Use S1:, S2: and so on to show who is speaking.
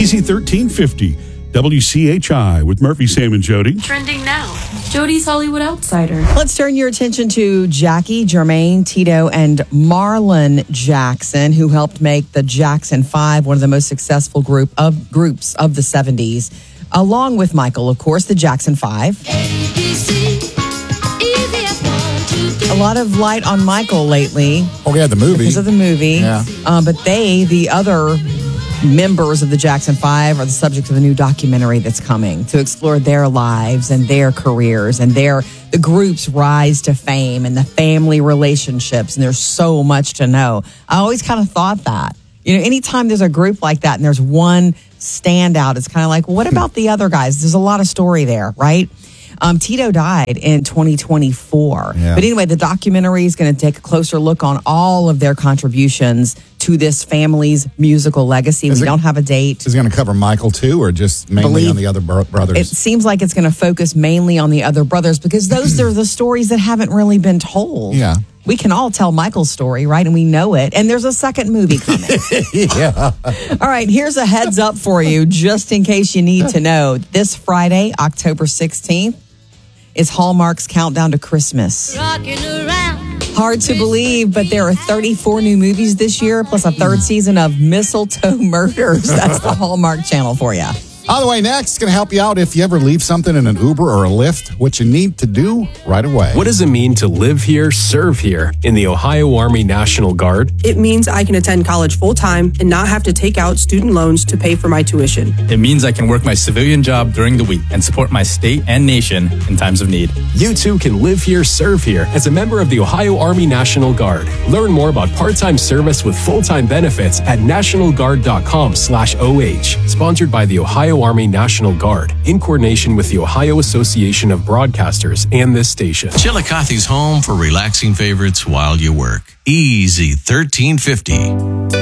S1: Easy 1350. WCHI with Murphy, Sam, and Jody.
S2: Trending now. Jody's Hollywood Outsider.
S3: Let's turn your attention to Jackie, Jermaine, Tito, and Marlon Jackson, who helped make the Jackson 5 one of the most successful groups of the 70s, along with Michael, of course, the Jackson 5. A lot of light on Michael lately.
S4: Oh, yeah, the movie.
S3: Because of the movie.
S4: Yeah.
S3: But the other members of the Jackson 5 are the subject of a new documentary that's coming to explore their lives and their careers and the group's rise to fame and the family relationships. And there's so much to know. I always kind of thought that. Anytime there's a group like that and there's one standout, it's kind of like, what about the other guys? There's a lot of story there, right? Tito died in 2024.
S4: Yeah.
S3: But anyway, the documentary is going to take a closer look on all of their contributions to this family's musical legacy. We don't have a date.
S4: Is it going to cover Michael too, or just mainly on the other brothers?
S3: It seems like it's going to focus mainly on the other brothers because those are the stories that haven't really been told.
S4: Yeah.
S3: We can all tell Michael's story, right? And we know it. And there's a second movie coming.
S4: Yeah.
S3: All right, here's a heads up for you, just in case you need to know. This Friday, October 16th, is Hallmark's Countdown to Christmas. Hard to believe, but there are 34 new movies this year, plus a third season of Mistletoe Murders. That's the Hallmark Channel for you.
S4: On the way next, it's going to help you out if you ever leave something in an Uber or a Lyft, what you need to do right away.
S5: What does it mean to live here, serve here in the Ohio Army National Guard?
S6: It means I can attend college full-time and not have to take out student loans to pay for my tuition.
S7: It means I can work my civilian job during the week and support my state and nation in times of need.
S5: You too can live here, serve here as a member of the Ohio Army National Guard. Learn more about part-time service with full-time benefits at nationalguard.com/OH. Sponsored by the Ohio Army National Guard in coordination with the Ohio Association of Broadcasters and this station.
S8: Chillicothe's home for relaxing favorites while you work. Easy 1350.